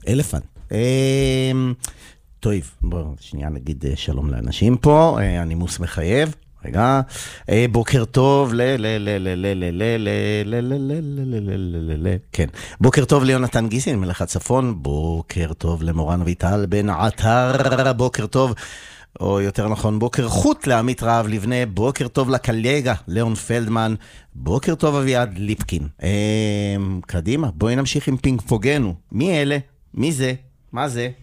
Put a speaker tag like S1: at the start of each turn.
S1: אלפנט. טוב, בואו שנייה נגיד שלום לאנשים פה, הנימוס מחייב. רגע, בוקר טוב כן, בוקר טוב ליונתן גיסין מלך הצפון, בוקר טוב למורן ויטל בן עטר, בוקר טוב, או יותר נכון בוקר חוט לעמית רעב לבנה, בוקר טוב לקלגה ליאון פלדמן, בוקר טוב אביעד ליפקין. קדימה, בואי נמשיך עם פינג פוגנו. מי אלה? מי זה? מה זה?